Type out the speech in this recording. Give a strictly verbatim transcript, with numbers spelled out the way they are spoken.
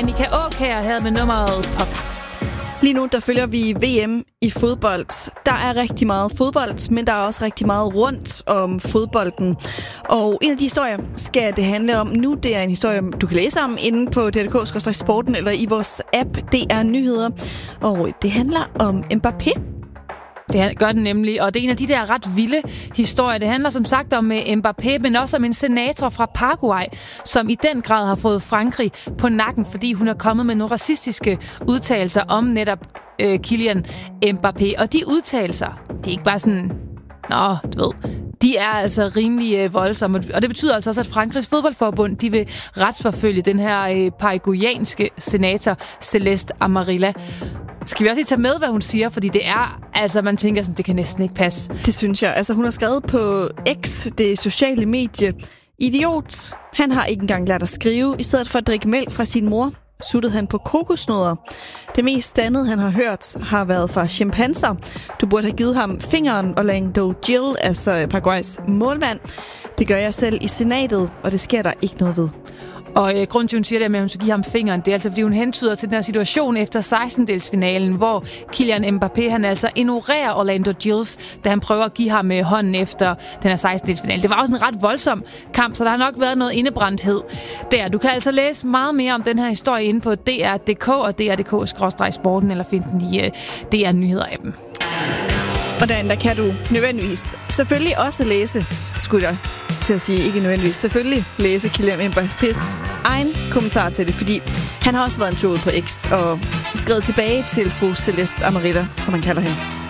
Annika Aakjær her med nummeret Pop. Lige nu der følger vi V M i fodbold. Der er rigtig meget fodbold, men der er også rigtig meget rundt om fodbolden. Og en af de historier skal det handle om nu. Det er en historie, du kan læse om inde på D R punktum D K sporten eller i vores app D R Nyheder. Og det handler om Mbappé. Det gør den nemlig, og det er en af de der ret vilde historier. Det handler som sagt om Mbappé, men også om en senator fra Paraguay, som i den grad har fået Frankrig på nakken, fordi hun er kommet med nogle racistiske udtalelser om netop øh, Kylian Mbappé. Og de udtalelser, det er ikke bare sådan, nå, du ved, de er altså rimelig øh, voldsomme. Og det betyder altså også, at Frankrigs fodboldforbund, de vil retsforfølge den her øh, paraguayanske senator Celeste Amarilla. Skal vi også lige tage med, hvad hun siger? Fordi det er, altså man tænker sådan, det kan næsten ikke passe. Det synes jeg. Altså hun har skrevet på X, det sociale medie. Idiot. Han har ikke engang lært at skrive. I stedet for at drikke mælk fra sin mor, suttede han på kokosnødder. Det mest andet, han har hørt, har været fra chimpanser. Du burde have givet ham fingeren, Orlando Gil, altså Paraguays målmand. Det gør jeg selv i senatet, og det sker der ikke noget ved. Og øh, grunden til, at hun siger det med, at hun skal give ham fingeren, det er altså, fordi hun hentyder til den her situation efter sekstendedelsfinalen, hvor Kylian Mbappé, han altså ignorerer Orlando Gilles, da han prøver at give ham med hånden efter den her sekstendedelsfinale. Det var også en ret voldsom kamp, så der har nok været noget indebrændthed der. Du kan altså læse meget mere om den her historie inde på D R punktum D K og D R punktum D K skråstreg sporten, eller finde den i uh, D R Nyheder-appen. Og derinde, der kan du nødvendigvis selvfølgelig også læse, skulle jeg til at sige, ikke nødvendigvis, selvfølgelig læse Kylian Mbappés egen kommentar til det, fordi han har også været en tur ud på X og skrevet tilbage til fru Celeste Amarilla, som man kalder hende.